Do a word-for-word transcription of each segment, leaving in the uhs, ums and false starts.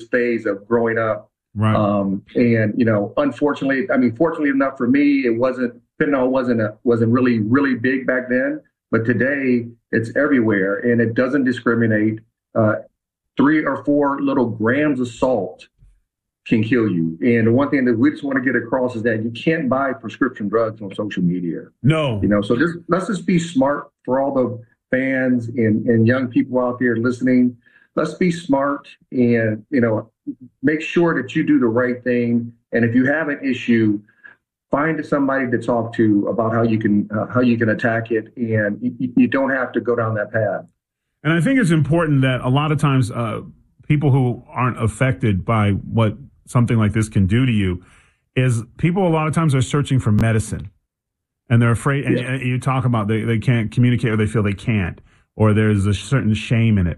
phase of growing up. Right. Um, and, you know, unfortunately, I mean, fortunately enough for me, it wasn't, fentanyl wasn't, a, wasn't really, really big back then. But today it's everywhere and it doesn't discriminate. Uh, three or four little grams of salt can kill you. And the one thing that we just want to get across is that you can't buy prescription drugs on social media. No. You know, so just, let's just be smart for all the fans and, and young people out there listening. Let's be smart and, you know, make sure that you do the right thing. And if you have an issue, find somebody to talk to about how you can uh, how you can attack it. And you, you don't have to go down that path. And I think it's important that a lot of times uh, people who aren't affected by what something like this can do to you is people a lot of times are searching for medicine. And they're afraid, and yeah. you talk about they, they can't communicate or they feel they can't, or there's a certain shame in it.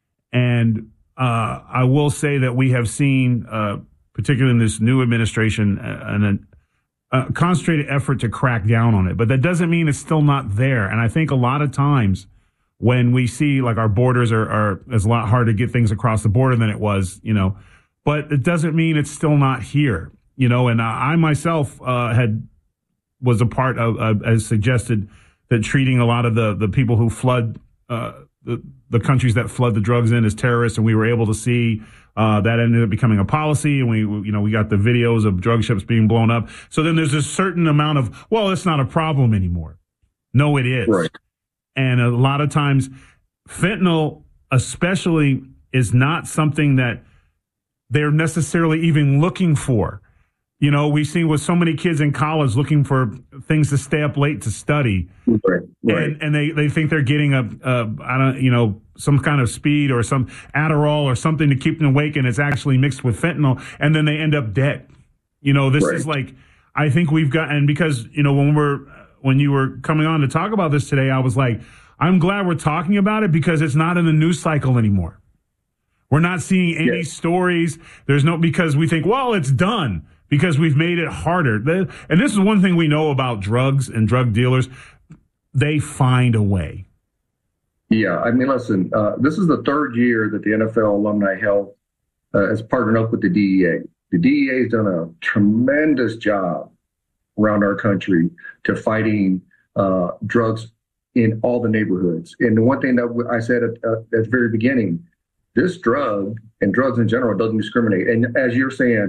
And uh, I will say that we have seen, uh, particularly in this new administration, an, a concentrated effort to crack down on it. But that doesn't mean it's still not there. And I think a lot of times when we see like our borders are, are it's a lot harder to get things across the border than it was, you know, but it doesn't mean it's still not here, you know, and I, I myself uh, had was a part of, uh, as suggested, that treating a lot of the, the people who flood uh, the, the countries that flood the drugs in as terrorists. And we were able to see uh, that ended up becoming a policy. And we, you know, we got the videos of drug ships being blown up. So then there's a certain amount of, well, it's not a problem anymore. No, it is. Right. And a lot of times fentanyl especially is not something that they're necessarily even looking for. You know, we see with so many kids in college looking for things to stay up late to study, right, right. and and they, they think they're getting a, a I don't you know some kind of speed or some Adderall or something to keep them awake, and it's actually mixed with fentanyl, and then they end up dead. You know, this right. is like I think we've got, and because you know when we're when you were coming on to talk about this today, I was like, I'm glad we're talking about it because it's not in the news cycle anymore. We're not seeing any yes. stories. There's no because we think, well, it's done. Because we've made it harder. And this is one thing we know about drugs and drug dealers. They find a way. Yeah, I mean, listen, uh, this is the third year that the N F L Alumni Health uh, has partnered up with the D E A. The D E A has done a tremendous job around our country to fighting uh, drugs in all the neighborhoods. And the one thing that I said at, uh, at the very beginning, this drug and drugs in general doesn't discriminate. And as you're saying,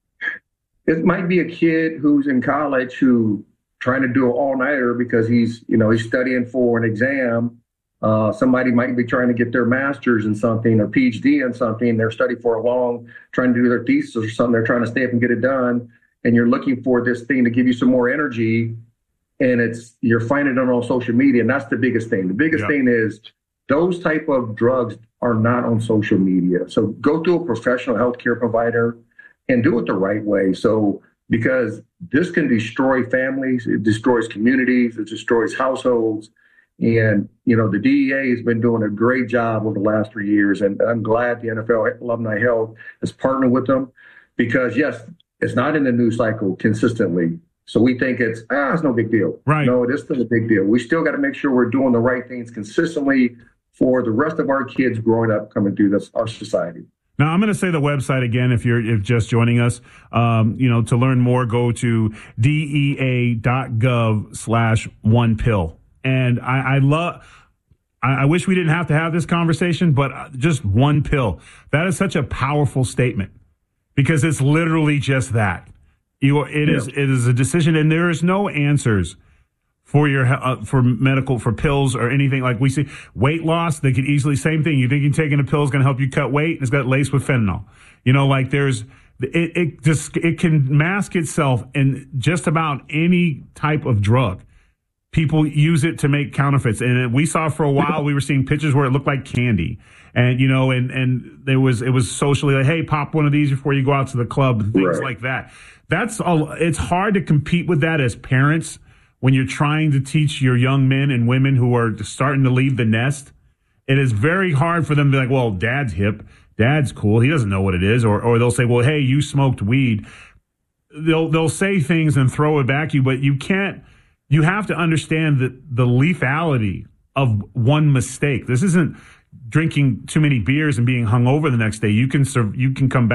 it might be a kid who's in college who trying to do an all-nighter because he's, you know, he's studying for an exam. Uh, somebody might be trying to get their master's in something or P H D in something. They're studying for a long, trying to do their thesis or something. They're trying to stay up and get it done. And you're looking for this thing to give you some more energy. And it's you're finding it on social media. And that's the biggest thing. The biggest yeah. thing is those type of drugs are not on social media. So go to a professional healthcare provider and do it the right way. So, because this can destroy families, it destroys communities, it destroys households. And, you know, the D E A has been doing a great job over the last three years. And I'm glad the N F L Alumni Health has partnered with them because, yes, it's not in the news cycle consistently. So we think it's, ah, it's no big deal. Right. No, it is still a big deal. We still got to make sure we're doing the right things consistently for the rest of our kids growing up coming through this, our society. Now, I'm going to say the website again if you're if just joining us. Um, you know, to learn more, go to dea.gov slash one pill. And I, I love, I, I wish we didn't have to have this conversation, but just one pill. That is such a powerful statement because it's literally just that. You, it yeah. is it is a decision, and there is no answers for your uh, for medical for pills or anything. Like we see weight loss, they could easily same thing. You think you're taking a pill is going to help you cut weight, and it's got laced with fentanyl. You know, like there's it it just it can mask itself in just about any type of drug. People use it to make counterfeits, and we saw for a while we were seeing pictures where it looked like candy, and you know, and and there was it was socially like, hey, pop one of these before you go out to the club, and things right. like that. That's all. It's hard to compete with that as parents. When you're trying to teach your young men and women who are starting to leave the nest, it is very hard for them to be like, well, dad's hip, dad's cool, he doesn't know what it is. Or or they'll say, well, hey, you smoked weed. They'll they'll say things and throw it back at you, but you can't, you have to understand that the lethality of one mistake. This isn't drinking too many beers and being hungover the next day. You can serve, you can come back